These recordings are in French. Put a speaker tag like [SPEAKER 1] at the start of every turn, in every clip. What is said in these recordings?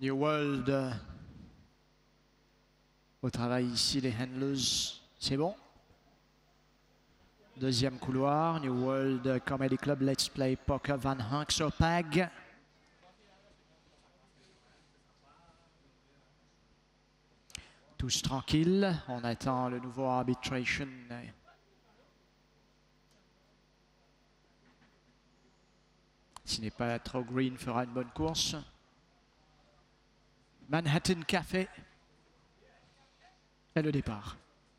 [SPEAKER 1] New World au travail ici, les handlers, c'est bon. Deuxième couloir, New World Comedy Club, Let's Play Poker, Van Hanks au PAG. Tous tranquilles, on attend le nouveau arbitration. S'il n'est pas trop green, fera une bonne course. Manhattan Café. Et le départ.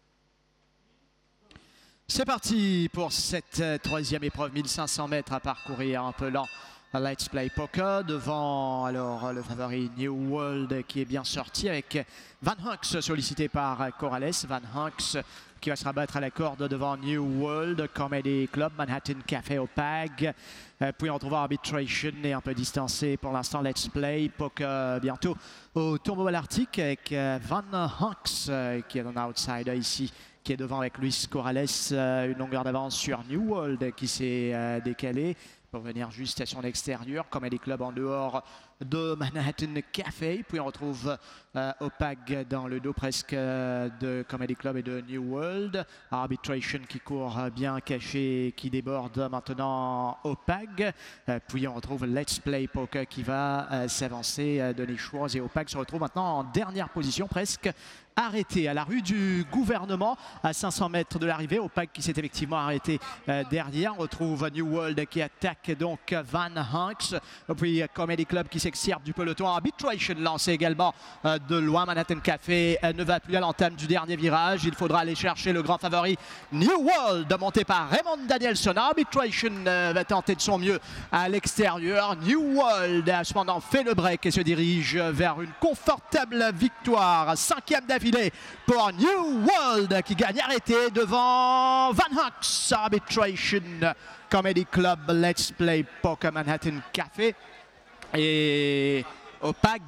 [SPEAKER 1] C'est parti pour cette troisième épreuve, 1500 mètres à parcourir, un peu lent. Let's Play Poker devant alors le favori New World qui est bien sorti avec Van Hanks sollicité par Corrales. Van Hanks qui va se rabattre à la corde devant New World Comedy Club, Manhattan Café au PAG. Puis on trouve Arbitration et un peu distancé pour l'instant Let's Play Poker bientôt au Tourbeau à l'Arctique avec Van Hanks qui est un outsider ici, qui est devant avec Luis Corrales, une longueur d'avance sur New World qui s'est décalé pour venir juste à son extérieur. Comedy Club en dehors de Manhattan Café. Puis on retrouve OPAG dans le dos presque de Comedy Club et de New World. Arbitration qui court bien caché, qui déborde maintenant OPAG. Puis on retrouve Let's Play Poker qui va s'avancer. Denis Schwartz et OPAG se retrouvent maintenant en dernière position, presque arrêté à la rue du gouvernement à 500 mètres de l'arrivée. OPAG qui s'est effectivement arrêté derrière. On retrouve New World qui attaque donc Van Hanks. Puis Comedy Club qui s'extirpe du peloton. Arbitration lancé également de loin. Manhattan Café ne va plus à l'entame du dernier virage. Il faudra aller chercher le grand favori New World monté par Raymond Danielson. Arbitration va tenter de son mieux à l'extérieur. New World a cependant fait le break et se dirige vers une confortable victoire. 5e d'affilée pour New World qui gagne arrêté devant Van Hanks. Arbitration, Comedy Club, Let's Play Poker, Manhattan Café et OPAG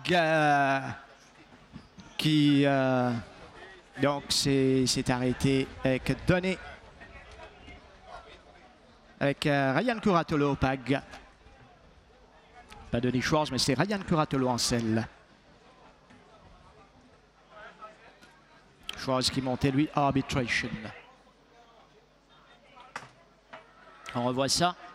[SPEAKER 1] qui donc s'est arrêté avec Donné avec Ryan Curatolo. OPAG, pas Denis Schwartz mais c'est Ryan Curatolo en selle. Schwartz qui montait lui Arbitration. On revoit ça.